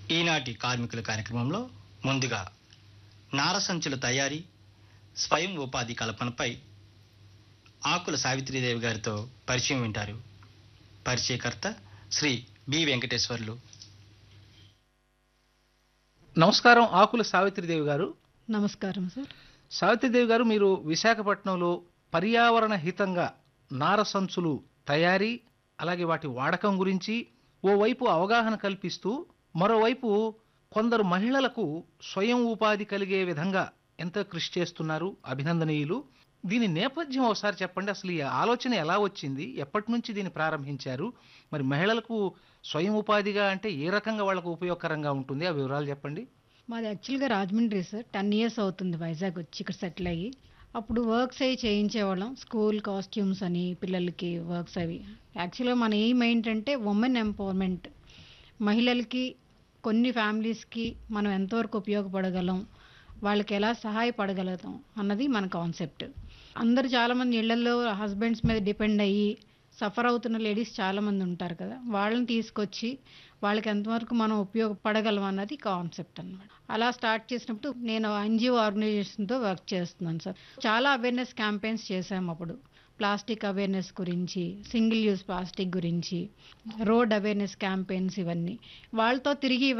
ఈనాటి కార్మికుల కార్యక్రమంలో ముందుగా నారసంచుల తయారీ, స్వయం ఉపాధి కల్పనపై ఆకుల సావిత్రీదేవి గారితో పరిచయం వింటారు. పరిచయకర్త శ్రీ బి వెంకటేశ్వర్లు. నమస్కారం ఆకుల సావిత్రిదేవి గారు. నమస్కారం సార్. సావిత్రిదేవి గారు, మీరు విశాఖపట్నంలో పర్యావరణ హితంగా నార సంచులు తయారీ, అలాగే వాటి వాడకం గురించి ఓవైపు అవగాహన కల్పిస్తూ మరోవైపు కొందరు మహిళలకు స్వయం ఉపాధి కలిగే విధంగా ఎంత కృషి చేస్తున్నారు, అభినందనీయులు. దీని నేపథ్యం ఒకసారి చెప్పండి. అసలు ఈ ఆలోచన ఎలా వచ్చింది, ఎప్పటి నుంచి దీన్ని ప్రారంభించారు, మరి మహిళలకు స్వయం ఉపాధిగా అంటే ఏ రకంగా వాళ్ళకు ఉపయోగకరంగా ఉంటుంది, ఆ వివరాలు చెప్పండి. మాది యాక్చువల్గా రాజమండ్రి సార్. 10 years అవుతుంది వైజాగ్ వచ్చి ఇక్కడ సెటిల్ అయ్యి. అప్పుడు వర్క్స్ అవి చేయించేవాళ్ళం, స్కూల్ కాస్ట్యూమ్స్ అని పిల్లలకి వర్క్స్ అవి. యాక్చువల్గా మన ఎయిమ్ ఏంటంటే ఉమెన్ ఎంపవర్మెంట్. మహిళలకి కొన్ని ఫ్యామిలీస్కి మనం ఎంతవరకు ఉపయోగపడగలం, వాళ్ళకి ఎలా సహాయపడగలుగుతాం అన్నది మన కాన్సెప్ట్. అందరు చాలామంది ఇళ్లలో హస్బెండ్స్ మీద డిపెండ్ అయ్యి సఫర్ అవుతున్న లేడీస్ చాలామంది ఉంటారు కదా, వాళ్ళని తీసుకొచ్చి వాళ్ళకి ఎంతవరకు మనం ఉపయోగపడగలం అన్నది కాన్సెప్ట్ అన్నమాట. అలా స్టార్ట్ చేసినప్పుడు నేను ఎన్జిఓ ఆర్గనైజేషన్తో వర్క్ చేస్తున్నాను సార్. చాలా అవేర్నెస్ క్యాంపెయిన్స్ చేశాము అప్పుడు. ప్లాస్టిక్ అవేర్నెస్ గురించి, సింగిల్ యూజ్ ప్లాస్టిక్ గురించి, రోడ్ అవేర్నెస్ క్యాంపెయిన్స్, ఇవన్నీ వాళ్ళతో తిరిగి